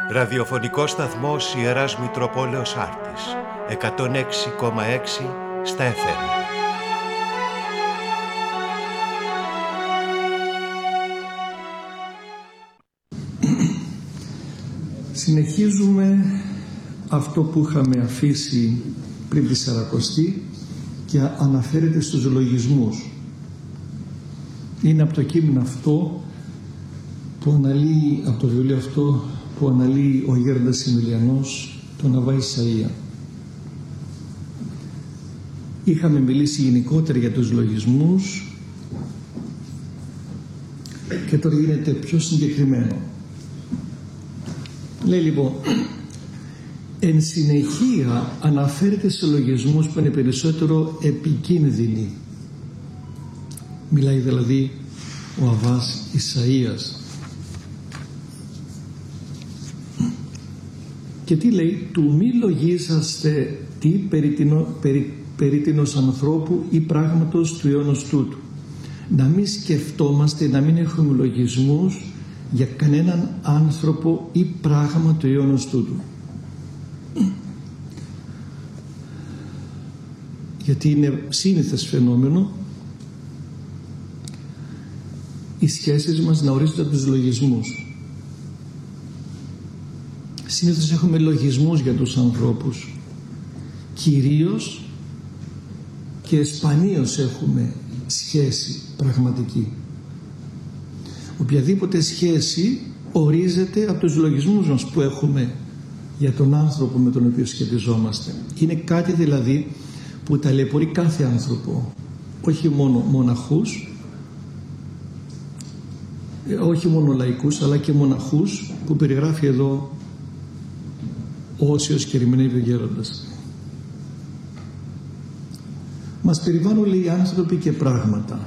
Ραδιοφωνικός σταθμός Ιεράς Μητροπόλεως Άρτης, 106,6 στα FM. Συνεχίζουμε αυτό που είχαμε αφήσει πριν τη Σαρακοστή και αναφέρεται στους λογισμούς. Είναι από το κείμενο αυτό που αναλύει, από το βιβλίο αυτό που αναλύει ο Γέροντας Εμιλιανός, τον Αββά Ισαΐα. Είχαμε μιλήσει γενικότερα για τους λογισμούς και τώρα γίνεται πιο συγκεκριμένο. Λέει λοιπόν, εν συνεχεία αναφέρεται σε λογισμούς που είναι περισσότερο επικίνδυνοι. Μιλάει δηλαδή ο Αββάς Ισαΐας. Και τι λέει, του μη λογίζαστε τι περί τινος ανθρώπου ή πράγματος του αιώνος τούτου. Να μην σκεφτόμαστε, να μην έχουμε λογισμούς για κανέναν άνθρωπο ή πράγμα του αιώνος τούτου. Γιατί είναι σύνηθες φαινόμενο οι σχέσεις μας να ορίζονται από τους λογισμούς. Συνήθως έχουμε λογισμούς για τους ανθρώπους, κυρίως και σπανίως έχουμε σχέση πραγματική. Οποιαδήποτε σχέση ορίζεται από τους λογισμούς μας που έχουμε για τον άνθρωπο με τον οποίο σχετιζόμαστε. Είναι κάτι δηλαδή που ταλαιπωρεί κάθε άνθρωπο, όχι μόνο μοναχούς, όχι μόνο λαϊκούς, αλλά και μοναχούς που περιγράφει εδώ ο Όσιος και ερμηνεύει ο Γέροντας. Μας περιβάλλουν, λέει, άνθρωποι και πράγματα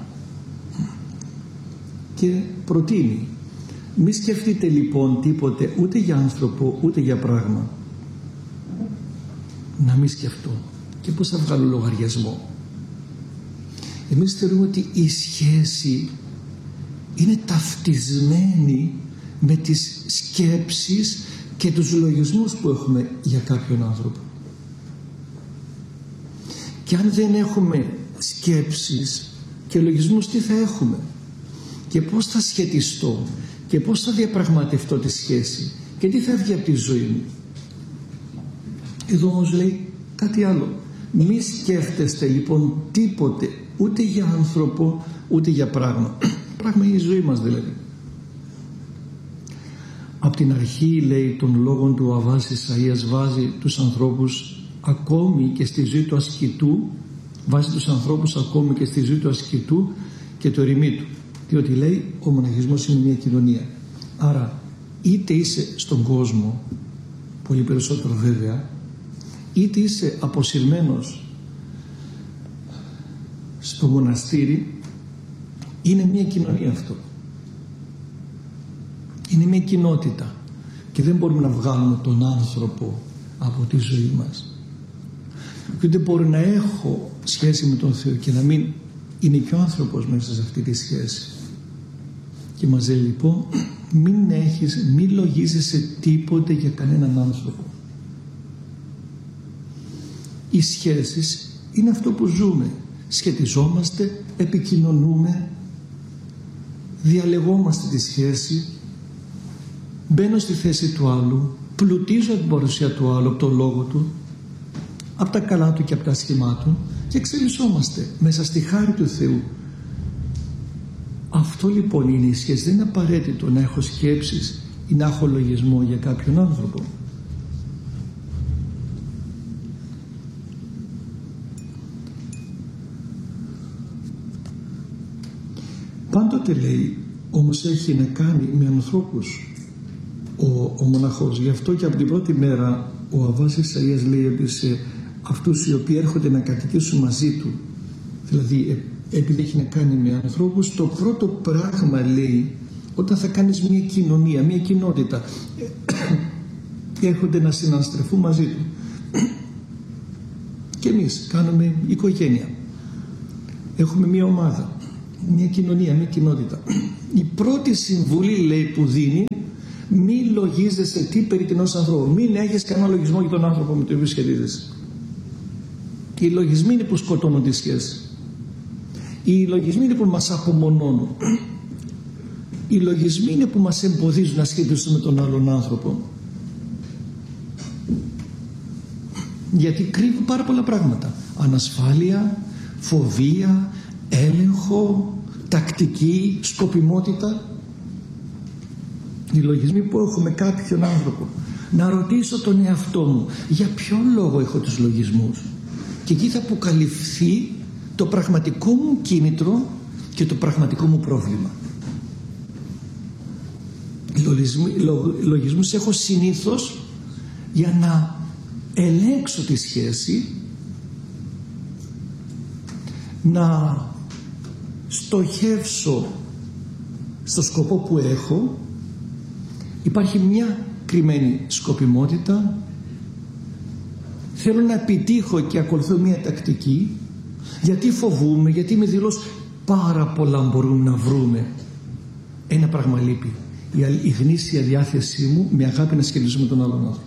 και προτείνει, μη σκεφτείτε λοιπόν τίποτε ούτε για άνθρωπο ούτε για πράγμα. Να μην σκεφτώ. Και πώς θα βγάλω λογαριασμό? Εμείς θεωρούμε ότι η σχέση είναι ταυτισμένη με τις σκέψεις και τους λογισμούς που έχουμε για κάποιον άνθρωπο. Και αν δεν έχουμε σκέψεις και λογισμούς, τι θα έχουμε? Και πώς θα σχετιστώ? Και πώς θα διαπραγματευτώ τη σχέση? Και τι θα βγει από τη ζωή μου? Εδώ όμως λέει κάτι άλλο. Μη σκέφτεστε λοιπόν τίποτε, ούτε για άνθρωπο ούτε για πράγμα. Πράγμα είναι η ζωή μας δηλαδή. Από την αρχή, λέει, των λόγων του Αββάς Ισαΐας βάζει τους ανθρώπους ακόμη και στη ζωή του ασκητού, βάζει τους ανθρώπους ακόμη και στη ζωή του ασκητού και του ερημίτου. Διότι λέει ο μοναχισμός είναι μια κοινωνία. Άρα είτε είσαι στον κόσμο, πολύ περισσότερο βέβαια, είτε είσαι αποσυρμένος στο μοναστήρι, είναι μια κοινωνία αυτό. Είναι μια κοινότητα και δεν μπορούμε να βγάλουμε τον άνθρωπο από τη ζωή μας. Και δεν μπορώ να έχω σχέση με τον Θεό και να μην είναι και ο άνθρωπος μέσα σε αυτή τη σχέση. Και μας λέει λοιπόν, μην λογίζεσαι τίποτε για κανέναν άνθρωπο. Οι σχέσεις είναι αυτό που ζούμε. Σχετιζόμαστε, επικοινωνούμε, διαλεγόμαστε τη σχέση, μπαίνω στη θέση του άλλου, πλουτίζω την παρουσία του άλλου από τον λόγο του, από τα καλά του και από τα άσχημά του και εξελισσόμαστε μέσα στη χάρη του Θεού. Αυτό λοιπόν είναι η σχέση. Δεν είναι απαραίτητο να έχω σκέψεις ή να έχω λογισμό για κάποιον άνθρωπο. Πάντοτε, λέει, όμως έχει να κάνει με ανθρώπους ο μοναχός. Γι' αυτό και από την πρώτη μέρα ο Αββάς Ισαΐας λέει ότι σε αυτούς οι οποίοι έρχονται να κατοικήσουν μαζί του, δηλαδή επειδή έχει να κάνει με ανθρώπους, το πρώτο πράγμα, λέει, όταν θα κάνεις μια κοινωνία, μια κοινότητα, έρχονται να συναναστρεφούν μαζί του. Και εμείς κάνουμε οικογένεια, έχουμε μια ομάδα, μια κοινωνία, μια κοινότητα. Η πρώτη συμβουλή, λέει, που δίνει, Μη λογίζεσαι τι περί τινός ανθρώπου. Μην έχεις κανένα λογισμό για τον άνθρωπο με τον οποίο σχετίζεσαι. Οι λογισμοί είναι που σκοτώνουν τη σχέση. Οι λογισμοί είναι που μας απομονώνουν. Οι λογισμοί είναι που μας εμποδίζουν να σχετιστούμε με τον άλλον άνθρωπο. Γιατί κρύβουν πάρα πολλά πράγματα. Ανασφάλεια, φοβία, έλεγχο, τακτική, σκοπιμότητα. Οι λογισμοί που έχω με κάποιον άνθρωπο. Να ρωτήσω τον εαυτό μου για ποιο λόγο έχω τους λογισμούς. Και εκεί θα αποκαλυφθεί το πραγματικό μου κίνητρο και το πραγματικό μου πρόβλημα. Λογισμούς έχω συνήθως για να ελέγξω τη σχέση, να στοχεύσω στο σκοπό που έχω. Υπάρχει μια κρυμμένη σκοπιμότητα. Θέλω να επιτύχω και ακολουθώ μια τακτική. Γιατί φοβούμαι, γιατί με δηλώς πάρα πολλά μπορούμε να βρούμε. Ένα πράγμα λείπει. Η γνήσια διάθεσή μου με αγάπη να σχετίζομαι με τον άλλον άνθρωπο.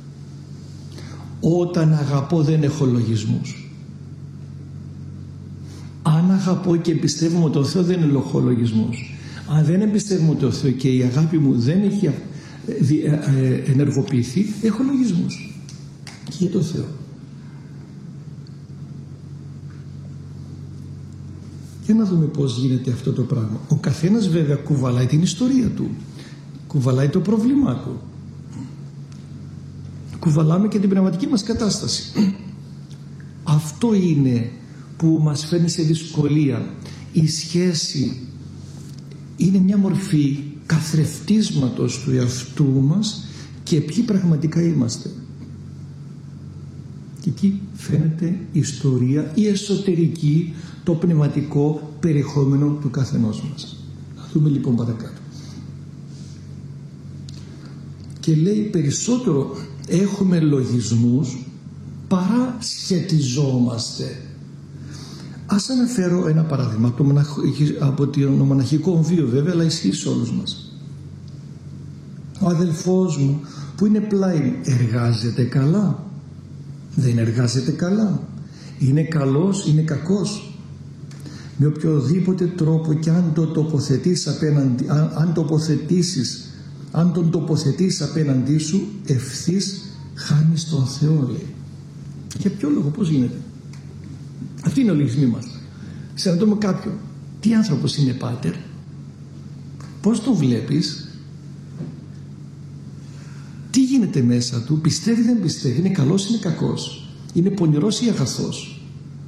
Όταν αγαπώ δεν έχω λογισμούς. Αν αγαπώ και εμπιστεύομαι τον Θεό δεν έχω λογισμούς. Αν δεν εμπιστεύομαι τον Θεό και η αγάπη μου δεν έχει ενεργοποιηθεί, έχω λογισμούς. Και για τον Θεό. Για να δούμε πώς γίνεται αυτό το πράγμα. Ο καθένας βέβαια κουβαλάει την ιστορία του. Κουβαλάει το πρόβλημά του. Κουβαλάμε και την πνευματική μας κατάσταση. Αυτό είναι που μας φέρνει σε δυσκολία. Η σχέση είναι μια μορφή καθρεφτίσματος του εαυτού μας και ποιοι πραγματικά είμαστε. Και εκεί φαίνεται η ιστορία, η εσωτερική, το πνευματικό περιεχόμενο του καθενός μας. Να δούμε λοιπόν παρακάτω. Και λέει περισσότερο έχουμε λογισμούς παρά σχετιζόμαστε. Ας αναφέρω ένα παράδειγμα από το μοναχικό βίο βέβαια, αλλά ισχύει σε όλους μας. Ο αδελφός μου που είναι πλάι μου εργάζεται καλά, δεν εργάζεται καλά, είναι καλός, είναι κακός. Με οποιοδήποτε τρόπο και αν το τοποθετείς απέναντι, αν τον τοποθετείς απέναντί σου, ευθύς χάνεις τον Θεό, λέει. Για ποιο λόγο, πώς γίνεται? Αυτή είναι ο λογισμοί μας. Συναντούμε κάποιον. Τι άνθρωπος είναι, πάτερ? Πώς τον βλέπεις? Τι γίνεται μέσα του? Πιστεύει, δεν πιστεύει? Είναι καλός, είναι κακός? Είναι πονηρός ή αγαθός?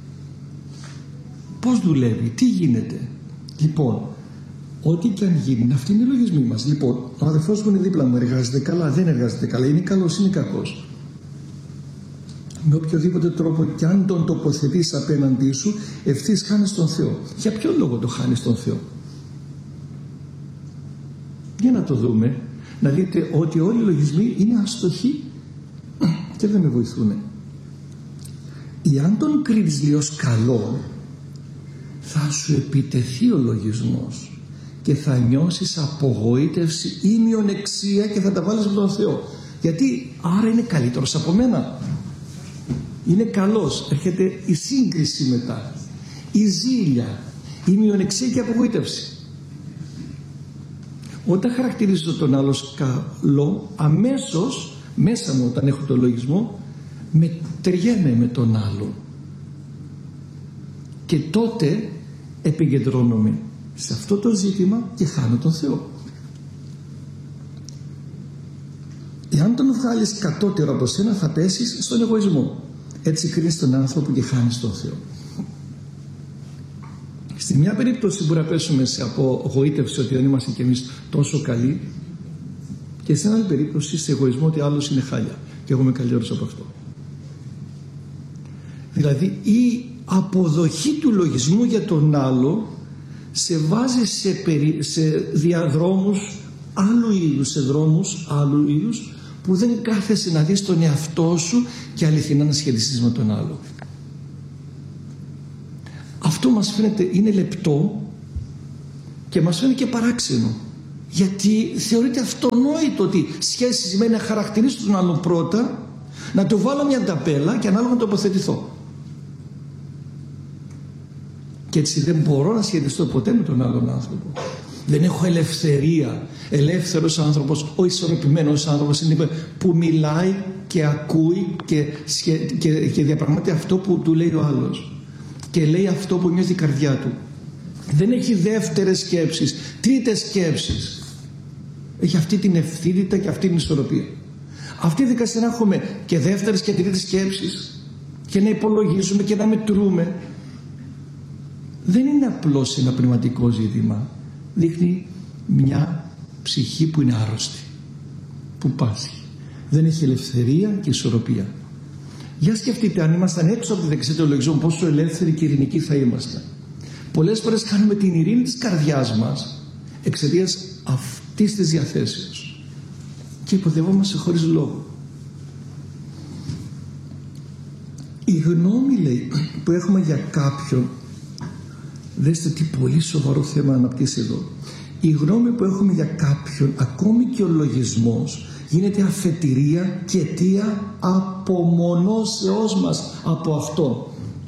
Πώς δουλεύει? Τι γίνεται? Λοιπόν, ό,τι και αν γίνει, αυτή είναι η λογισμή μας. Λοιπόν, ο αδελφός μου είναι δίπλα μου, εργάζεται καλά, δεν εργάζεται καλά, είναι καλός, είναι κακός. Με οποιοδήποτε τρόπο και αν τον τοποθετείς απέναντί σου, ευθύς χάνεις τον Θεό. Για ποιο λόγο το χάνεις τον Θεό? Για να το δούμε, να δείτε ότι όλοι οι λογισμοί είναι αστοχοί και δεν με βοηθούν. Εάν τον κρίνεις λίγο καλό, θα σου επιτεθεί ο λογισμός και θα νιώσεις απογοήτευση ή μειονεξία και θα τα βάλεις με τον Θεό. Γιατί άρα είναι καλύτερος από μένα, είναι καλός. Έρχεται η σύγκριση μετά, η ζήλια, η μειονεξία και η απογοήτευση. Όταν χαρακτηρίζω τον άλλο καλό, αμέσως μέσα μου όταν έχω τον λογισμό μετριέμαι με τον άλλο και τότε επικεντρώνομαι σε αυτό το ζήτημα και χάνω τον Θεό. Εάν τον βγάλεις κατώτερο από σένα θα πέσεις στον εγωισμό. Έτσι κρίνεις τον άνθρωπο και χάνεις τον Θεό. Στη μια περίπτωση μπορεί να πέσουμε σε απογοήτευση ότι δεν είμαστε κι εμείς τόσο καλοί, και σε άλλη περίπτωση σε εγωισμό ότι άλλος είναι χάλια και εγώ είμαι καλύτερος από αυτό. Δηλαδή η αποδοχή του λογισμού για τον άλλο σε βάζει σε διαδρόμους άλλου είδους, σε δρόμους άλλου είδους που δεν κάθεσαι να δεις τον εαυτό σου και αληθινά να σχετιστείς με τον άλλο. Αυτό μας φαίνεται είναι λεπτό και μας φαίνεται και παράξενο. Γιατί θεωρείται αυτονόητο ότι σχέση σημαίνει να χαρακτηρίσω τον άλλον πρώτα, να του βάλω μια ταπέλα και ανάλογα να τοποθετηθώ. Και έτσι δεν μπορώ να σχετιστώ ποτέ με τον άλλον άνθρωπο. Δεν έχω ελευθερία. Ελεύθερος άνθρωπος, ο ισορροπημένος άνθρωπος είναι που μιλάει και ακούει και διαπραγματεύει αυτό που του λέει ο άλλος. Και λέει αυτό που νιώθει η καρδιά του. Δεν έχει δεύτερες σκέψεις, τρίτες σκέψεις. Έχει αυτή την ευθύνητα και αυτή την ισορροπία. Αυτή η δικασία να έχουμε και δεύτερες και τρίτες σκέψεις και να υπολογίζουμε και να μετρούμε, δεν είναι απλώς ένα πνευματικό ζήτημα. Δείχνει μια ψυχή που είναι άρρωστη, που πάσχει. Δεν έχει ελευθερία και ισορροπία. Για σκεφτείτε, αν ήμασταν έξω από τη δεξιά του λογισμού, πόσο ελεύθεροι και ειρηνικοί θα ήμασταν. Πολλές φορές κάνουμε την ειρήνη της καρδιάς μας εξαιτίας αυτής της διαθέσεως και υποδευόμαστε χωρίς λόγο. Η γνώμη, λέει, που έχουμε για κάποιον, δέστε τι πολύ σοβαρό θέμα αναπτύσσει εδώ. Η γνώμη που έχουμε για κάποιον, ακόμη και ο λογισμός, γίνεται αφετηρία και αιτία απομονώσεώς μας από αυτόν.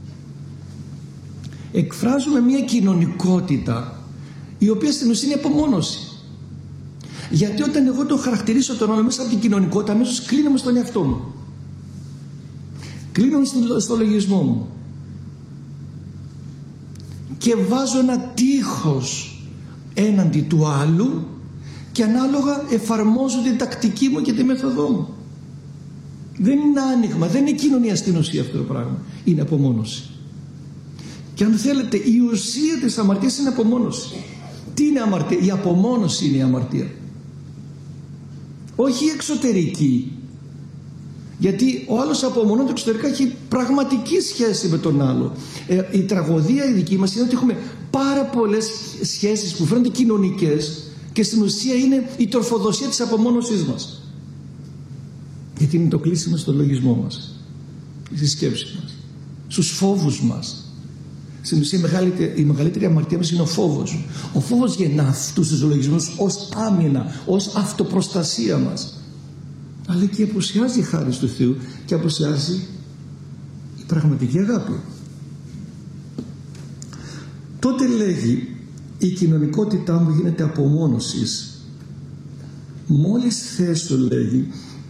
Εκφράζουμε μια κοινωνικότητα η οποία στην ουσία είναι απομόνωση. Γιατί όταν εγώ το χαρακτηρίσω τον άλλο μέσα από την κοινωνικότητα, αμέσως κλείνομαι στον εαυτό μου, κλείνομαι στο λογισμό μου και βάζω ένα τείχος έναντι του άλλου και ανάλογα εφαρμόζω την τακτική μου και τη μέθοδό μου. Δεν είναι άνοιγμα, δεν είναι κοινωνία στην ουσία αυτό το πράγμα, είναι απομόνωση. Και αν θέλετε, η ουσία της αμαρτίας είναι απομόνωση. Τι είναι αμαρτία? Η απομόνωση είναι η αμαρτία, όχι η εξωτερική. Γιατί ο άλλος απομονώνεται εξωτερικά, έχει πραγματική σχέση με τον άλλο. Η τραγωδία η δική μας είναι ότι έχουμε πάρα πολλές σχέσεις που φαίνονται κοινωνικές και στην ουσία είναι η τροφοδοσία της απομόνωσής μας. Γιατί είναι το κλείσιμο στο λογισμό μας, στη σκέψη μας, στους φόβους μας. Στην ουσία η μεγαλύτερη αμαρτία μας είναι ο φόβος. Ο φόβος γεννά αυτούς τους λογισμούς ως άμυνα, ως αυτοπροστασία μας. Αλλά και απουσιάζει η χάρις του Θεού και απουσιάζει η πραγματική αγάπη. Τότε λέγει, η κοινωνικότητά μου γίνεται απομόνωσης. Μόλις θέσω, λέγει,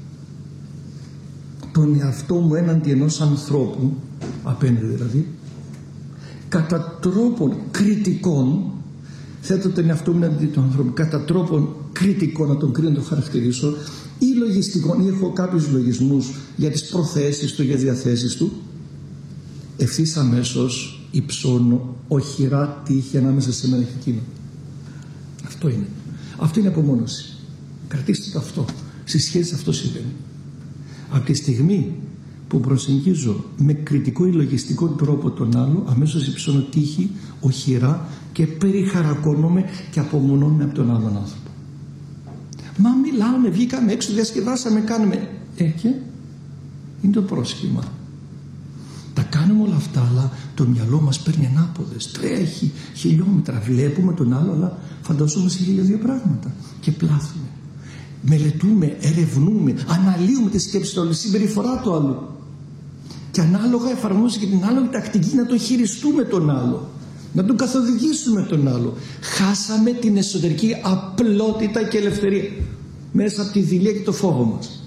τον εαυτό μου έναντι ενός ανθρώπου, απέναντι δηλαδή, κατά τρόπον κριτικών, θέτω τον εαυτό μου έναντι του ανθρώπου, κατά τρόπον κριτικών, να τον κρίνω, να τον χαρακτηρίσω, ή λογιστικών, ή έχω κάποιους λογισμούς για τις προθέσεις του, για τις διαθέσεις του, ευθύς αμέσως υψώνω οχυρά τύχη ανάμεσα σε μένα και εκείνο. Αυτό είναι. Αυτό είναι απομόνωση. Κρατήστε το αυτό. Στις σχέσεις αυτό συμβαίνει. Από τη στιγμή που προσεγγίζω με κριτικό ή λογιστικό τρόπο τον άλλο, αμέσως υψώνω τύχη, οχυρά και περιχαρακώνομαι και απομονώνομαι από τον άλλον άνθρωπο. Μα μιλάμε, βγήκαμε έξω, διασκεδάσαμε, κάνουμε. Και είναι το πρόσχημα. Τα κάνουμε όλα αυτά, αλλά το μυαλό μας παίρνει ανάποδες, τρέχει χιλιόμετρα. Βλέπουμε τον άλλο, αλλά φανταζόμαστε χίλια πράγματα και πλάθουμε. Μελετούμε, ερευνούμε, αναλύουμε τη σκέψη του άλλου, τη συμπεριφορά του άλλου. Και ανάλογα εφαρμόζουμε και την άλλη τακτική να τον χειριστούμε τον άλλο, να τον καθοδηγήσουμε τον άλλο. Χάσαμε την εσωτερική απλότητα και ελευθερία μέσα από τη δειλία και το φόβο μας.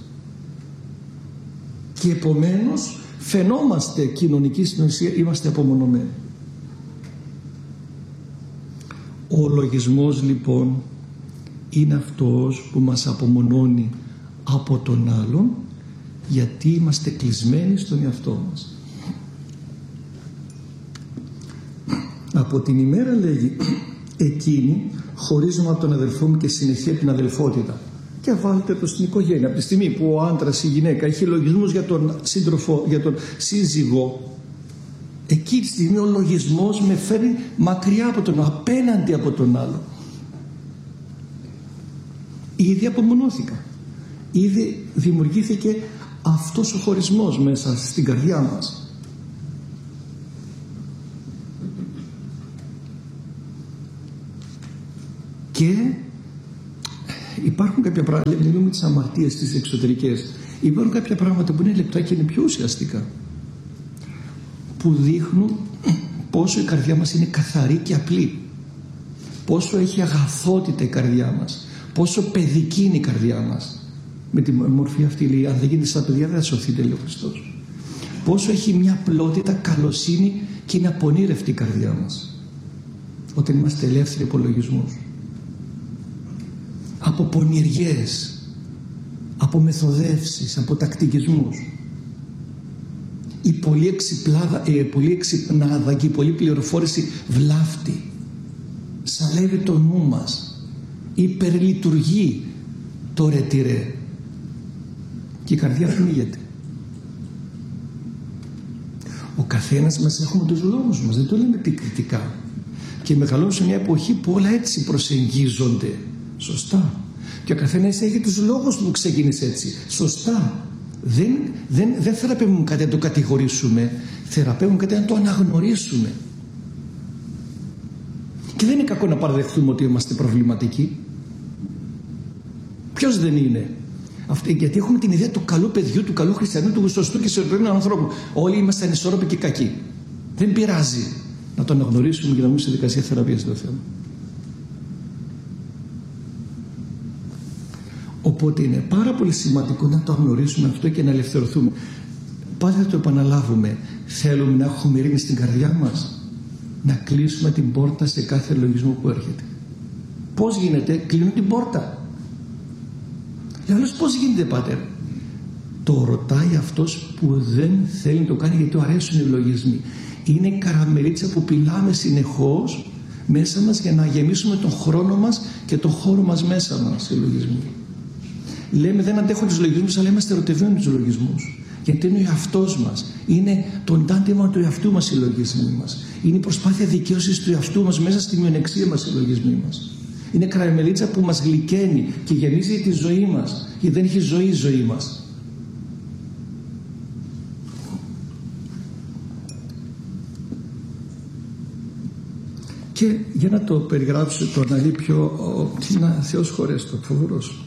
Και επομένως φαινόμαστε κοινωνικοί, στην ουσία είμαστε απομονωμένοι. Ο λογισμός λοιπόν είναι αυτός που μας απομονώνει από τον άλλον, γιατί είμαστε κλεισμένοι στον εαυτό μας. Από την ημέρα, λέγει, εκείνη χωρίζομαι από τον αδελφό μου και συνεχεία την αδελφότητα. Και βάλτε το στην οικογένεια. Από τη στιγμή που ο άντρας, η γυναίκα έχει λογισμούς για τον σύντροφο, για τον σύζυγο, εκεί τη στιγμή ο λογισμός με φέρνει μακριά από τον, απέναντι από τον άλλο. Ήδη απομονώθηκα. Ήδη δημιουργήθηκε αυτός ο χωρισμός μέσα στην καρδιά μας. Και υπάρχουν κάποια πράγματα, μιλούμε τις αμαρτίες, τις εξωτερικές. Υπάρχουν κάποια πράγματα που είναι λεπτά και είναι πιο ουσιαστικά, που δείχνουν πόσο η καρδιά μας είναι καθαρή και απλή, πόσο έχει αγαθότητα η καρδιά μας, πόσο παιδική είναι η καρδιά μας. Με τη μορφή αυτή λέει, αν δεν γίνετε στα παιδιά δεν θα σωθείτε, λέει ο Χριστός. Πόσο έχει μια απλότητα, καλοσύνη και είναι απονήρευτη η καρδιά μας όταν είμαστε ελεύθεροι υπολογισμούς. Από πονηριές, από μεθοδεύσεις, από τακτικισμούς. Η πολύ εξυπνάδα και η πολύ πληροφόρηση βλάφτει, σαλεύει το νου μας, υπερλειτουργεί το ρετυρέ και η καρδιά πνίγεται. Ο καθένας μας έχουμε τους λόγους μας, δεν το λέμε επικριτικά, και μεγαλώνουμε σε μια εποχή που όλα έτσι προσεγγίζονται σωστά, και ο καθένας έχει τους λόγους που ξεκίνησε έτσι σωστά. Δεν θεραπεύουν κάτι να το κατηγορήσουμε, θεραπεύουν κάτι να το αναγνωρίσουμε. Και δεν είναι κακό να παραδεχθούμε ότι είμαστε προβληματικοί. Ποιος δεν είναι? Γιατί έχουμε την ιδέα του καλού παιδιού, του καλού χριστιανού, του σωστού και σωτηρίου ανθρώπου. Όλοι είμαστε ανισόρροποι και κακοί. Δεν πειράζει να το αναγνωρίσουμε και να μπούμε σε δικασία θεραπείας στο θέμα. Οπότε είναι πάρα πολύ σημαντικό να το γνωρίσουμε αυτό και να ελευθερωθούμε. Πάλι θα το επαναλάβουμε. Θέλουμε να έχουμε ειρήνη στην καρδιά μας, να κλείσουμε την πόρτα σε κάθε λογισμό που έρχεται. Πώς γίνεται? Κλείνω την πόρτα. Λέω, πώς γίνεται, Πάτερ? Το ρωτάει αυτός που δεν θέλει να το κάνει, γιατί του αρέσουν οι λογισμοί. Είναι η καραμελίτσα που πειλάμε συνεχώς μέσα μας για να γεμίσουμε τον χρόνο μας και τον χώρο μας μέσα μας, οι λογισμοί. Λέμε δεν αντέχω τους λογισμούς, αλλά είμαστε ερωτευμένοι τους λογισμούς. Γιατί είναι ο εαυτός μας. Είναι το τάντεμα του εαυτού μας οι λογισμοί μας. Είναι η προσπάθεια δικαίωσης του εαυτού μας μέσα στη μειονεξία μας οι λογισμοί μας. Είναι καραμελίτσα που μας γλυκαίνει και γεμίζει τη ζωή μας, γιατί δεν έχει ζωή η ζωή μας. Και για να το περιγράψω, το αναλύει πιο, Θεός χωρέστο, φοβερός.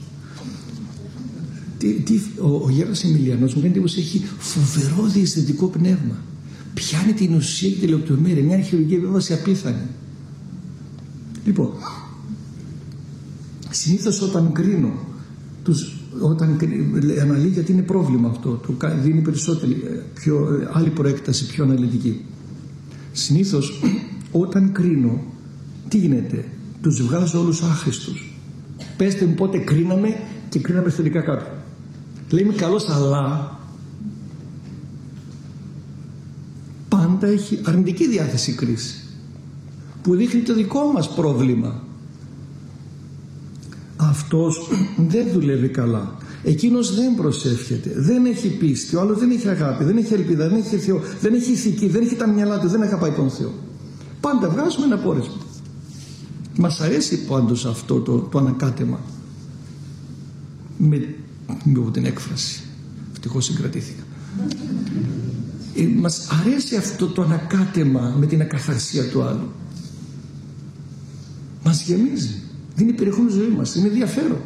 Ο γέρος Εμιλιανός μου κάνει εντύπωση, έχει φοβερό διαισθητικό πνεύμα. Πιάνει την ουσία και τη λεπτομέρεια, μια χειρουργική επέμβαση απίθανη. Λοιπόν, συνήθως όταν κρίνω, αναλύει γιατί είναι πρόβλημα αυτό, του δίνει περισσότερη, άλλη προέκταση, πιο αναλυτική. Συνήθως όταν κρίνω, τι γίνεται? Τους βγάζω όλους άχρηστους. Πέστε μου πότε κρίναμε και κρίναμε θετικά κάποιον. Λέει είμαι καλός, αλλά πάντα έχει αρνητική διάθεση κρίση, που δείχνει το δικό μας πρόβλημα. Αυτός δεν δουλεύει καλά, εκείνος δεν προσεύχεται, δεν έχει πίστη, ο άλλος δεν έχει αγάπη, δεν έχει ελπίδα, δεν έχει Θεό, δεν έχει ηθική, δεν έχει τα μυαλά του, δεν αγαπάει τον Θεό. Πάντα βγάζουμε ένα πόρισμα. Μας αρέσει πάντως αυτό το ανακάτεμα, με την έκφραση, ευτυχώς συγκρατήθηκα. Μας αρέσει αυτό το ανακάτεμα με την ακαθαρσία του άλλου. Μας γεμίζει, δίνει περιεχόμενο ζωή μας, είναι ενδιαφέρον.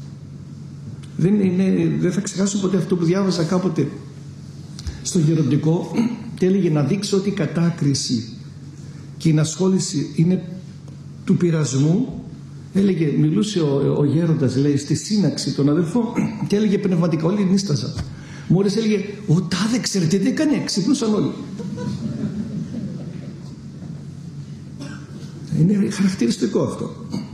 Δεν θα ξεχάσω ποτέ αυτό που διάβαζα κάποτε στο γεροντικό, και έλεγε να δείξω ότι η κατάκριση και η ενασχόληση είναι του πειρασμού. Έλεγε, μιλούσε ο γέροντας, λέει, στη σύναξη των αδελφών, και έλεγε πνευματικά, όλοι νίσταζαν. Μόλις έλεγε, ο τάδε ξέρετε τι έκανε, ξυπνούσαν όλοι. Είναι χαρακτηριστικό αυτό.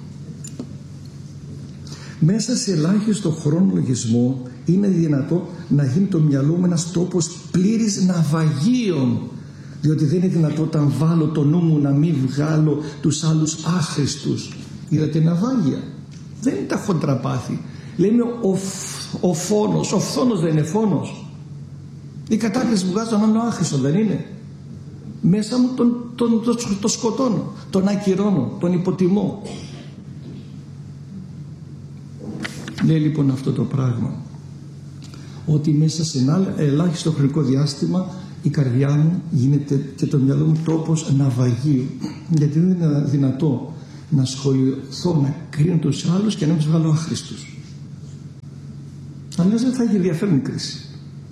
Μέσα σε ελάχιστο χρόνο λογισμό είναι δυνατό να γίνει το μυαλό μου ένας τόπος πλήρης ναυαγίων, διότι δεν είναι δυνατό όταν βάλω το νου μου να μην βγάλω τους άλλους άχρηστους. Είδατε ναυάγια, δεν είναι τα χοντρά πάθη. Λέμε ο φόνος, ο φθόνος δεν είναι φόνος? Η κατάκριση που βγάζω τον άλλο άχρηστο δεν είναι? Μέσα μου το σκοτώνω, τον ακυρώνω, τον υποτιμώ. Λέει λοιπόν αυτό το πράγμα, ότι μέσα σε ένα ελάχιστο χρονικό διάστημα η καρδιά μου γίνεται και το μυαλό μου τόπος ναυαγίου, γιατί δεν είναι δυνατό να ασχοληθώ, να κρίνω τους άλλους και να μην τους βγάλω άχρηστους. Αλλιώς δεν θα έχει ενδιαφέρον κρίση.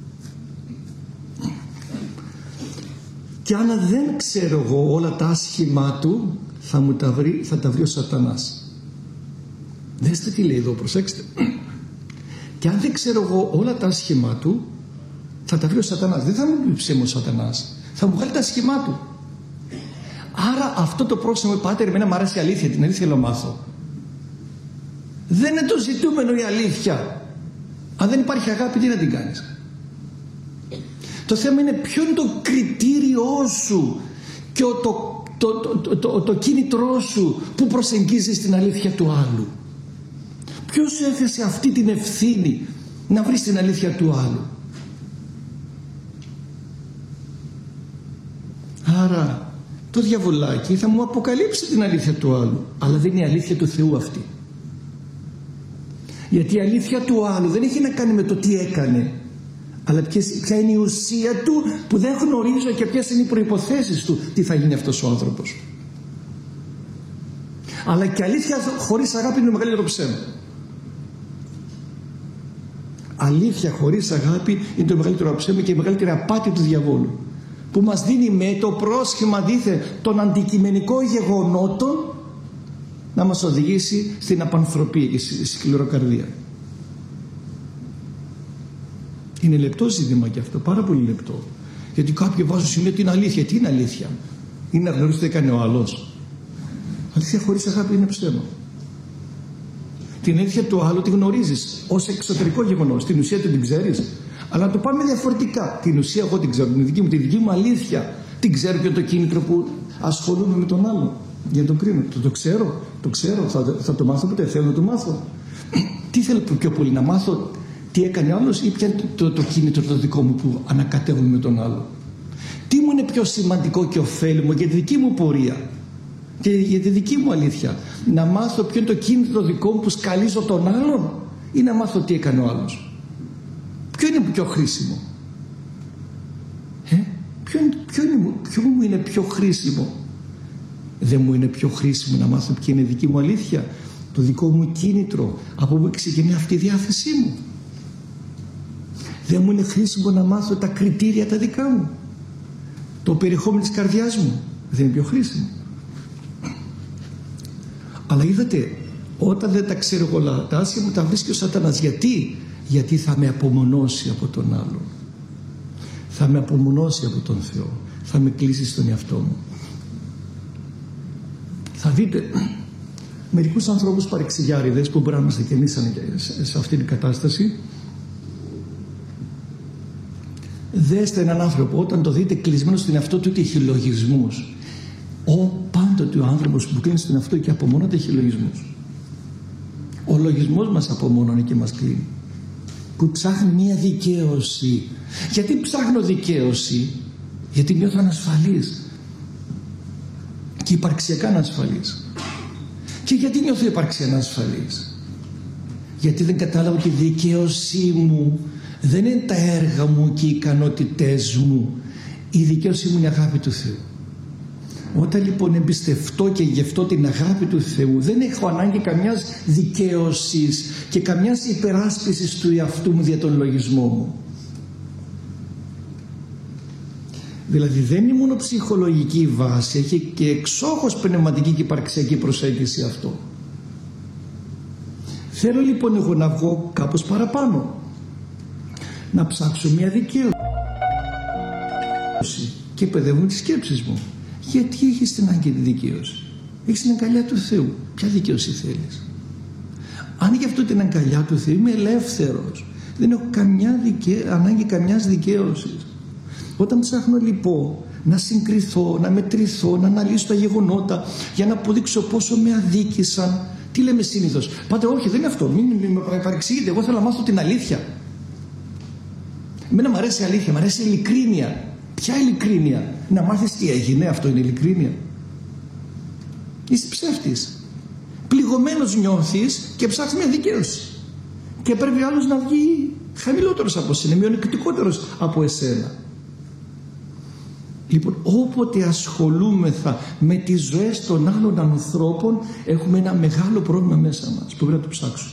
Και αν δεν ξέρω εγώ όλα τα άσχημά του, θα τα βρει ο Σατανάς. Δέστε τι λέει εδώ, προσέξτε. Και αν δεν ξέρω εγώ όλα τα άσχημά του, θα τα βρει ο Σατανάς. Δεν θα μου πει ψέμα ο Σατανάς, θα μου βγάλει τα άσχημά του. Άρα αυτό το πρόξενο, πάτερ, εμένα μου αρέσει η αλήθεια, την αλήθεια θέλω να μάθω. Δεν είναι το ζητούμενο η αλήθεια. Αν δεν υπάρχει αγάπη, τι να την κάνεις? Το θέμα είναι ποιο είναι το κριτήριό σου και το κίνητρό σου που προσεγγίζεις την αλήθεια του άλλου. Ποιος σου έθεσε αυτή την ευθύνη να βρεις την αλήθεια του άλλου? Άρα το διαβολάκι θα μου αποκαλύψει την αλήθεια του άλλου, αλλά δεν είναι η αλήθεια του Θεού αυτή. Γιατί η αλήθεια του άλλου δεν έχει να κάνει με το τι έκανε, αλλά ποια είναι η ουσία του που δεν γνωρίζω και ποιες είναι οι προϋποθέσεις του τι θα γίνει αυτός ο άνθρωπος. Αλλά και αλήθεια χωρίς αγάπη είναι το μεγαλύτερο ψέμα. Αλήθεια χωρίς αγάπη είναι το μεγαλύτερο ψέμα και η μεγαλύτερη απάτη του διαβόλου, που μας δίνει με το πρόσχημα δίθεν των αντικειμενικών γεγονότων να μας οδηγήσει στην απανθρωπία και στη σκληροκαρδία. Είναι λεπτό ζήτημα και αυτό, πάρα πολύ λεπτό. Γιατί κάποιοι βάζουν σημείο την αλήθεια. Τι είναι αλήθεια? Είναι να γνωρίζει τι έκανε ο άλλος. Αλήθεια χωρίς αγάπη είναι ψέμα. Την αλήθεια του άλλου τη γνωρίζεις ως εξωτερικό γεγονός. Την ουσία του την ξέρεις. Αλλά να το πάμε διαφορετικά. Την ουσία εγώ την ξέρω. Τη δική μου αλήθεια την ξέρω, και το κίνητρο που ασχολούμαι με τον άλλο για να τον κρίνω. Το ξέρω. Θα το μάθω ποτέ? Θέλω να το μάθω. Τι θέλω πιο πολύ, να μάθω τι έκανε ο άλλος ή ποια είναι το κίνητρο το δικό μου που ανακατεύομαι με τον άλλο? Τι μου είναι πιο σημαντικό και ωφέλιμο για τη δική μου πορεία και για τη δική μου αλήθεια? Να μάθω ποιο είναι το κίνητρο δικό μου που σκαλίζω τον άλλον, ή να μάθω τι έκανε ο άλλος? Ποιο είναι πιο χρήσιμο? Ποιο μου είναι πιο χρήσιμο? Δεν μου είναι πιο χρήσιμο να μάθω ποια είναι η δική μου αλήθεια, το δικό μου κίνητρο, από που ξεκινάει αυτή η διάθεσή μου? Δεν μου είναι χρήσιμο να μάθω τα κριτήρια τα δικά μου, το περιεχόμενο της καρδιάς μου? Δεν είναι πιο χρήσιμο? Αλλά είδατε, όταν δεν τα ξέρω όλα τα άσχημα μου τα βρίσκει ο Σατανάς. Γιατί θα με απομονώσει από τον άλλον, θα με απομονώσει από τον Θεό, θα με κλείσει στον εαυτό μου. Θα δείτε μερικούς ανθρώπους παρεξηγιάριδες που μπορεί να είμαστε και εμείς σε αυτήν την κατάσταση. Δέστε έναν άνθρωπο, όταν το δείτε κλεισμένο στον εαυτό του, έχει λογισμούς. Πάντοτε ο άνθρωπος που κλείνει στον εαυτό και απομονώνεται έχει λογισμούς. Ο λογισμός μας απομονώνει και μας κλείνει. Που ψάχνει μια δικαίωση. Γιατί ψάχνω δικαίωση? Γιατί νιώθω ανασφαλής και υπαρξιακά ανασφαλής. Και γιατί νιώθω υπαρξιακά ανασφαλής? Γιατί δεν κατάλαβα ότι η δικαίωσή μου δεν είναι τα έργα μου και οι ικανότητές μου. Η δικαίωσή μου είναι η αγάπη του Θεού. Όταν λοιπόν εμπιστευτώ και γευτώ την αγάπη του Θεού, δεν έχω ανάγκη καμιάς δικαίωσης και καμιάς υπεράσπισης του εαυτού μου δια τον λογισμό μου. Δηλαδή δεν είναι μόνο ψυχολογική βάση, έχει και εξόχως πνευματική και υπαρξιακή προσέγγιση αυτό. Θέλω λοιπόν εγώ να βγω κάπως παραπάνω, να ψάξω μια δικαίωση και παιδεύω τις σκέψεις μου. Γιατί έχεις την ανάγκη τη δικαίωση? Έχεις την αγκαλιά του Θεού. Ποια δικαίωση θέλεις? Αν γι' αυτό την αγκαλιά του Θεού είμαι ελεύθερος, δεν έχω ανάγκη καμιάς δικαίωσης. Όταν ψάχνω λοιπόν να συγκριθώ, να μετρηθώ, να αναλύσω τα γεγονότα για να αποδείξω πόσο με αδίκησαν, τι λέμε συνήθως? Πάτε, όχι, δεν είναι αυτό, μην με παρεξηγείτε, εγώ θέλω να μάθω την αλήθεια. Εμένα μου αρέσει η αλήθεια, μου αρέσει η ειλικρίνεια. Ποια ειλικρίνεια? Να μάθεις τι έγινε, αυτό είναι ειλικρίνεια? Είσαι ψεύτης. Πληγωμένος νιώθεις και ψάχνεις μια δικαίωση. Και πρέπει άλλος να βγει χαμηλότερος από εσένα, μειονεκτικότερος από εσένα. Λοιπόν, όποτε ασχολούμεθα με τις ζωές των άλλων ανθρώπων, έχουμε ένα μεγάλο πρόβλημα μέσα μας που πρέπει να το ψάξουμε.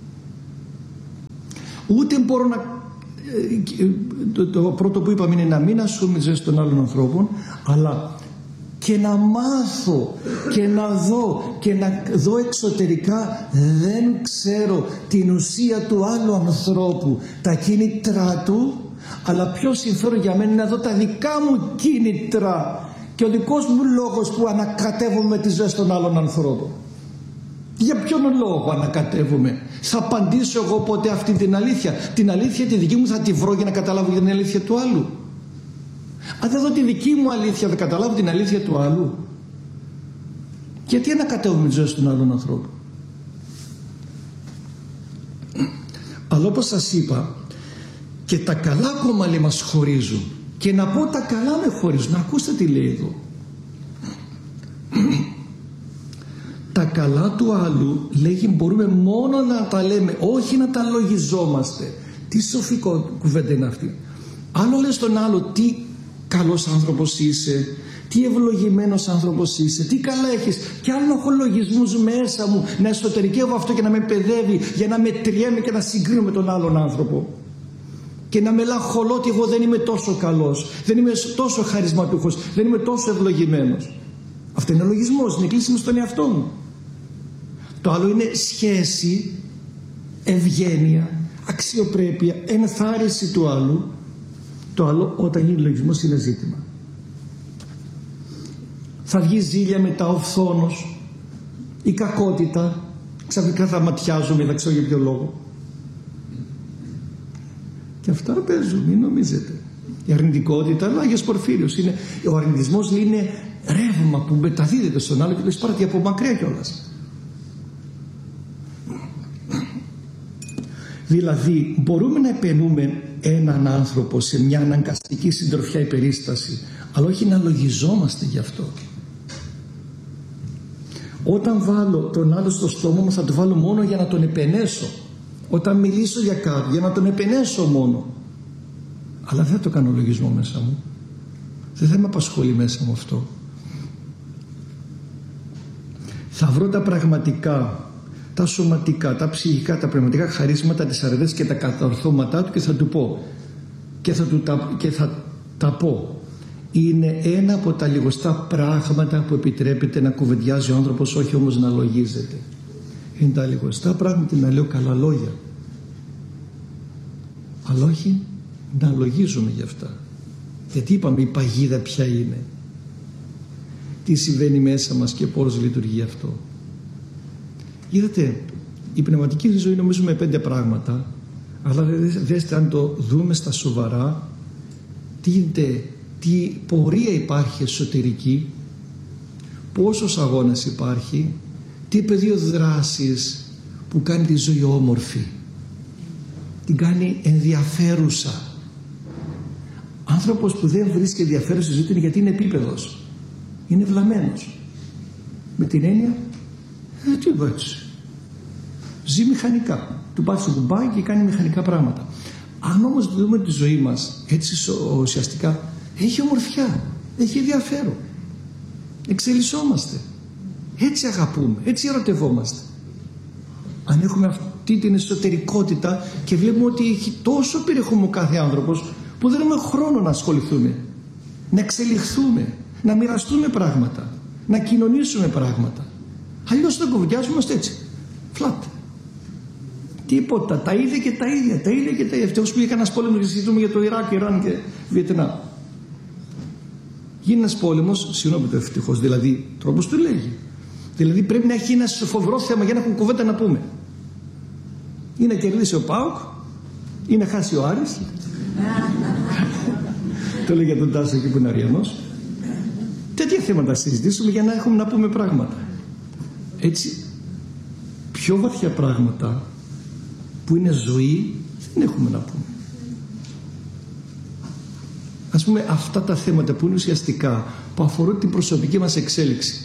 Ούτε μπορώ να... Το πρώτο που είπαμε είναι να μην ασχολούμαι με τις ζωές των άλλων ανθρώπων, αλλά και να μάθω και να δω και να δω εξωτερικά. Δεν ξέρω την ουσία του άλλου ανθρώπου, τα κίνητρά του, αλλά πιο συμφέρον για μένα είναι να δω τα δικά μου κίνητρα και ο δικός μου λόγος που ανακατεύομαι τις ζωές των άλλων ανθρώπων. Για ποιον λόγο ανακατεύομαι? Θα απαντήσω εγώ ποτέ αυτή την αλήθεια? Την αλήθεια τη δική μου θα τη βρω για να καταλάβω για την αλήθεια του άλλου? Αν δεν δω τη δική μου αλήθεια, δεν καταλάβω την αλήθεια του άλλου. Γιατί ανακατεύομαι τις ζωές των άλλων ανθρώπων? Αλλά όπως σας είπα, και τα καλά κόμματα μας χωρίζουν. Και να πω τα καλά με χωρίζουν. Ακούστε τι λέει εδώ. Τα καλά του άλλου, λέγει, μπορούμε μόνο να τα λέμε, όχι να τα λογιζόμαστε. Τι σοφή κουβέντα είναι αυτή. Άλλο λες στον άλλο, τι καλός άνθρωπος είσαι, τι ευλογημένος άνθρωπος είσαι, τι καλά έχεις, και άλλο έχω λογισμούς μέσα μου να εσωτερικεύω αυτό και να με παιδεύει για να μετριέμαι και να συγκρίνω με τον άλλον άνθρωπο και να μελαγχολώ ότι εγώ δεν είμαι τόσο καλός, δεν είμαι τόσο χαρισματούχος, δεν είμαι τόσο ευλογημένος. Αυτό είναι λογισμός, είναι κλείσιμο στον εαυτό μου. Το άλλο είναι σχέση, ευγένεια, αξιοπρέπεια, ενθάρρυνση του άλλου. Το άλλο, όταν γίνει λογισμός, είναι ζήτημα. Θα βγει ζήλια μετά, ο φθόνος, η κακότητα, ξαφνικά θα ματιάζομαι, δεν ξέρω για ποιο λόγο. Και αυτά παίζουν, μην νομίζετε. Η αρνητικότητα, αλλά ο Άγιος Πορφύριος είναι, ο αρνητισμός είναι ρεύμα που μεταδίδεται στον άλλο και το εισπράττει από μακριά κιόλας. Δηλαδή μπορούμε να επενούμε έναν άνθρωπο σε μια αναγκαστική συντροφιά ή περίσταση, αλλά όχι να λογιζόμαστε γι' αυτό. Όταν βάλω τον άλλο στο στόμα μου, θα το βάλω μόνο για να τον επενέσω. Όταν μιλήσω για κάτι, για να τον επενέσω μόνο. Αλλά δεν θα το κάνω λογισμό μέσα μου. Δεν θα με απασχολεί μέσα μου αυτό. Θα βρω τα πραγματικά, τα σωματικά, τα ψυχικά, τα πνευματικά χαρίσματα, τις αρετές και τα κατορθώματά του και θα του πω και θα τα πω. Είναι ένα από τα λιγοστά πράγματα που επιτρέπεται να κουβεντιάζει ο άνθρωπος, όχι όμως να λογίζεται. Είναι τα λιγοστά πράγματα να λέω καλά λόγια, αλλά όχι να λογίζουμε γι' αυτά. Γιατί είπαμε η παγίδα ποια είναι, τι συμβαίνει μέσα μας και πώς λειτουργεί αυτό. Είδατε, η πνευματική ζωή νομίζουμε 5 πράγματα, αλλά δέστε αν το δούμε στα σοβαρά, τι πορεία υπάρχει εσωτερική, πόσος αγώνας υπάρχει, τι πεδίο δράσης που κάνει τη ζωή όμορφη, την κάνει ενδιαφέρουσα. Άνθρωπος που δεν βρίσκει ενδιαφέρουσα ζωή είναι γιατί είναι επίπεδος, είναι βλαμμένος. Με την έννοια, τι είπα έτσι, ζει μηχανικά, του πάει στο κουμπάκι και κάνει μηχανικά πράγματα. Αν όμως δούμε τη ζωή μας έτσι ουσιαστικά, έχει ομορφιά, έχει ενδιαφέρον, εξελισσόμαστε, έτσι αγαπούμε, έτσι ερωτευόμαστε. Αν έχουμε αυτή την εσωτερικότητα και βλέπουμε ότι έχει τόσο περιεχόμενο ο κάθε άνθρωπος που δεν έχουμε χρόνο να ασχοληθούμε, να εξελιχθούμε, να μοιραστούμε πράγματα, να κοινωνήσουμε πράγματα. Αλλιώς θα κουβεντιάζομαστε έτσι, φλατ. Τίποτα, τα ίδια και τα ίδια, τα ίδια και τα ίδια. Ευτυχώς που είχε κανένας πόλεμος και συζητούμε για το Ιράκ, Ιράν και Βιετνάμ. Γίνει ένας πόλεμος, συγγνώμη το ευτυχώς, δηλαδή τρόπος του λέγει. Δηλαδή πρέπει να έχει ένα φοβερό θέμα για να έχουμε κουβέντα να πούμε. Ή να κερδίσει ο ΠΑΟΚ, ή να χάσει ο Άρης. Το λέει για τον Τάσο εκεί που είναι Αριανός. Τέτοια θέματα συζητήσουμε για να έχουμε να πούμε πράγματα. Έτσι, πιο βαθιά πράγματα που είναι ζωή δεν έχουμε να πούμε. Ας πούμε αυτά τα θέματα που είναι ουσιαστικά, που αφορούν την προσωπική μας εξέλιξη.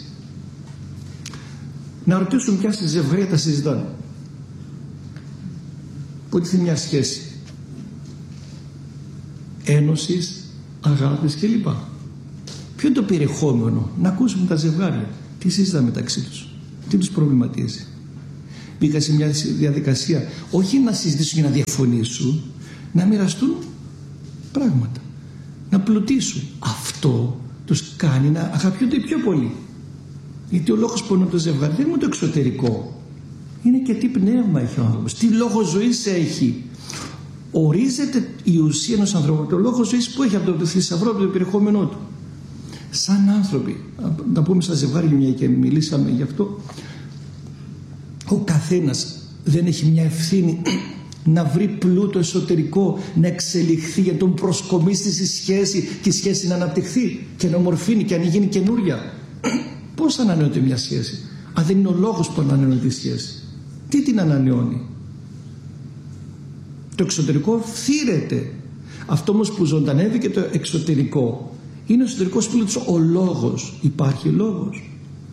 Να ρωτήσουμε ποια στη ζευγάρια τα συζητάνε. Που είναι μια σχέση ένωσης, αγάπης κλπ. Ποιο είναι το περιεχόμενο? Να ακούσουμε τα ζευγάρια. Τι συζητάνε μεταξύ τους, τι τους προβληματίζει. Μπήκα σε μια διαδικασία όχι να συζητήσουν και να διαφωνήσουν, να μοιραστούν πράγματα, να πλουτίσουν. Αυτό τους κάνει να αγαπιούνται πιο πολύ. Γιατί ο λόγος που είναι το ζευγάρι δεν είναι το εξωτερικό, είναι και τι πνεύμα έχει ο άνθρωπος, τι λόγο ζωής έχει. Ορίζεται η ουσία ενός ανθρώπου, το λόγο ζωής που έχει από το θησαυρό, από το περιεχόμενό του. Σαν άνθρωποι, να πούμε στα ζευγάρια, μια και μιλήσαμε γι' αυτό, ο καθένας δεν έχει μια ευθύνη να βρει πλούτο εσωτερικό, να εξελιχθεί, για τον προσκομίσει στη σχέση και η σχέση να αναπτυχθεί και να ομορφύνει και να γίνει καινούρια. Πώς ανανεώνεται μια σχέση, αν δεν είναι ο λόγος που ανανεώνει τη σχέση? Τι την ανανεώνει? Το εξωτερικό φθήρεται. Αυτό όμως που ζωντανεύει και το εξωτερικό είναι ο εσωτερικός πλούτος, ο λόγος. Υπάρχει λόγος.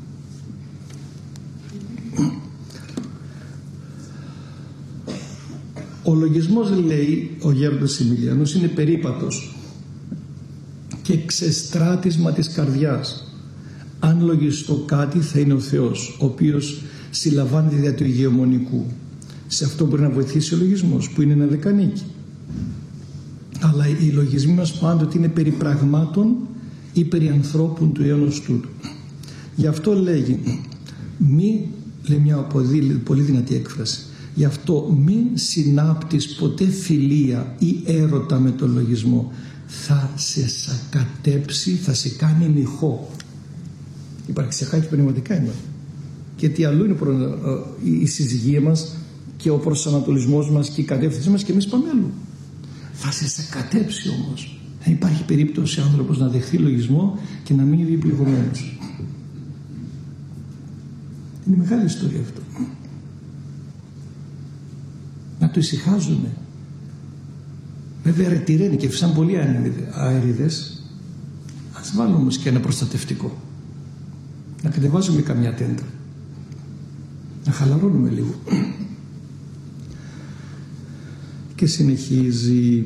Ο λογισμός, λέει ο γέροντας Εμιλιανός, είναι περίπατος και ξεστράτισμα της καρδιάς. Αν λογιστώ κάτι θα είναι ο Θεός, ο οποίος συλλαμβάνεται δια του ηγεμονικού. Σε αυτό μπορεί να βοηθήσει ο λογισμός, που είναι ένα δεκανίκι. Αλλά οι λογισμοί μας πάντοτε είναι περί πραγμάτων ή περί ανθρώπων του αιώνος τούτου. Γι' αυτό λέγει, λέει μια πολύ δυνατή έκφραση, γι' αυτό μην συνάπτεις ποτέ φιλία ή έρωτα με τον λογισμό. Θα σε σακατέψει, θα σε κάνει νυχό. Υπαρξιακά και πνευματικά είναι. Γιατί αλλού είναι η συζυγία μας και ο προσανατολισμός μας και η κατεύθυνση μας, και εμείς πάμε αλλού. Θα σε σακατέψει όμως. Δεν υπάρχει περίπτωση άνθρωπος να δεχθεί λογισμό και να μείνει πληγωμένος. Είναι μεγάλη ιστορία αυτό. Να το ησυχάζουμε. Βέβαια ρετυραίνει και φυσάνε πολλοί αέριδες. Ας βάλουμε όμως και ένα προστατευτικό. Να κατεβάζουμε καμιά τέντα. Να χαλαρώνουμε λίγο. Και συνεχίζει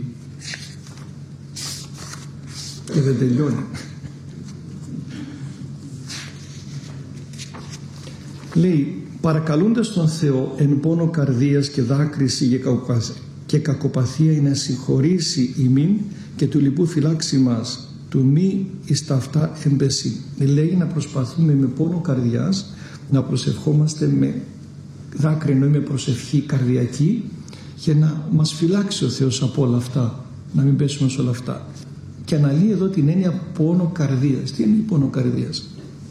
και δεν τελειώνει. Λέει, παρακαλούντας τον Θεό εν πόνο καρδίας και δάκρυση και κακοπαθία να συγχωρήσει ημίν και του λοιπού φυλάξει μας, του μη εις τα αυτά εμπεσί. Λέει να προσπαθούμε με πόνο καρδιάς να προσευχόμαστε με δάκρυ, εννοεί με προσευχή καρδιακή, για να μας φυλάξει ο Θεός από όλα αυτά, να μην πέσουμε σε όλα αυτά. Και αναλύει εδώ την έννοια πόνο καρδίας. Τι είναι η πόνο καρδίας?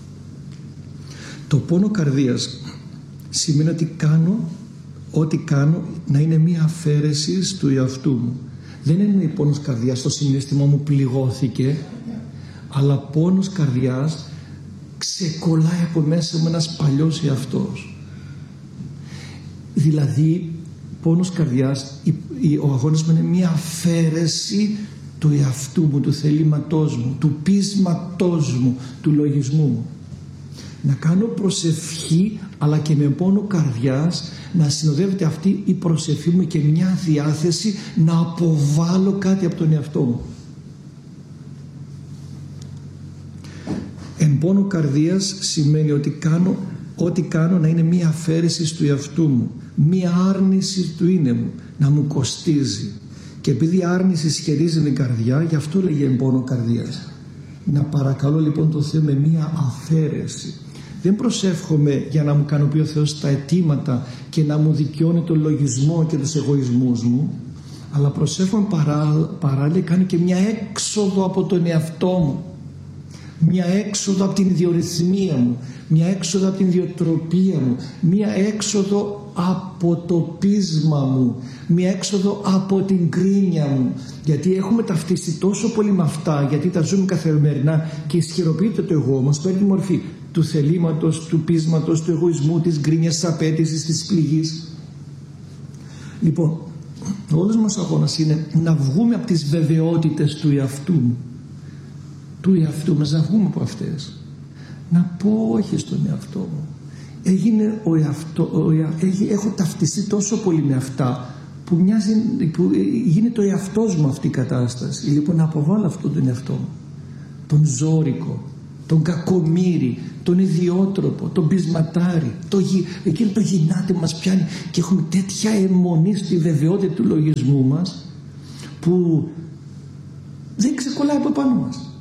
Το πόνο καρδίας σημαίνει ότι ό,τι κάνω να είναι μία αφαίρεση του εαυτού μου. Δεν είναι η πόνος καρδιάς, το συναίσθημα μου πληγώθηκε, αλλά πόνος καρδιάς ξεκολλάει από μέσα μου ένας παλιός εαυτός. Δηλαδή πόνος καρδιάς, ο αγώνας μου είναι μία αφαίρεση του εαυτού μου, του θελήματός μου, του πείσματός μου, του λογισμού μου. Να κάνω προσευχή, αλλά και με πόνο καρδιάς να συνοδεύεται αυτή η προσευχή μου και μια διάθεση να αποβάλω κάτι από τον εαυτό μου. Εν πόνο καρδίας σημαίνει ότι ό,τι κάνω να είναι μια αφαίρεση του εαυτού μου, μια άρνηση του είναι μου, να μου κοστίζει. Και επειδή η άρνηση σχετίζει την καρδιά, γι' αυτό λέγει εν πόνο καρδίας. Να παρακαλώ λοιπόν τον Θεό με μια αφαίρεση. Δεν προσεύχομαι για να μου ικανοποιεί ο Θεός τα αιτήματα και να μου δικαιώνει τον λογισμό και τους εγωισμούς μου, αλλά προσεύχομαι παράλληλα κάνει και μια έξοδο από τον εαυτό μου, μια έξοδο από την ιδιορυθμία μου, μια έξοδο από την ιδιοτροπία μου, μια έξοδο από το πείσμα μου, μια έξοδο από την κρίνια μου, γιατί έχουμε ταυτιστεί τόσο πολύ με αυτά, γιατί τα ζούμε καθημερινά και ισχυροποιείται το εγώ μας, παίρνει τη μορφή του θελήματος, του πείσματος, του εγωισμού, της γκρίνιας, της απέτησης, της πληγής. Λοιπόν, ο όλος μας αγώνας είναι να βγούμε από τις βεβαιότητες του εαυτού μας, να βγούμε από αυτές, να πω όχι στον εαυτό μου. Έχω ταυτιστεί τόσο πολύ με αυτά που γίνεται το εαυτός μου αυτή η κατάσταση. Λοιπόν, να αποβάλω αυτόν τον εαυτό μου, τον ζώρικο, τον κακομοίρη, τον ιδιότροπο, τον πεισματάρη, εκείνο το γυνάτι μας πιάνει και έχουμε τέτοια αιμονή στη βεβαιότητα του λογισμού μας που δεν ξεκολλάει από πάνω μας.